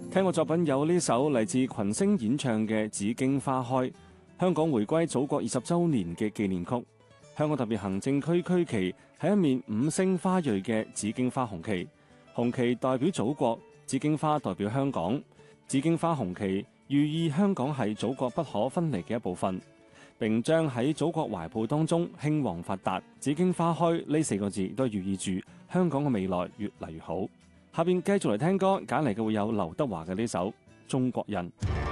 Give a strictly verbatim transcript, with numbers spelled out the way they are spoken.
聽過作品有呢首嚟自群星演唱嘅《紫荊花開》，香港回歸祖國二十週年嘅紀念曲。香港特別行政區區旗係一面五星花蕊嘅紫荊花紅旗，紅旗代表祖國，紫荊花代表香港。紫荊花紅旗寓意香港係祖國不可分離嘅一部分，並將喺祖國懷抱當中興旺發達。紫荊花開呢四個字都寓意住香港嘅未來越嚟越好。下邊繼續嚟聽歌，揀嚟嘅會有劉德華嘅呢首《中國人》。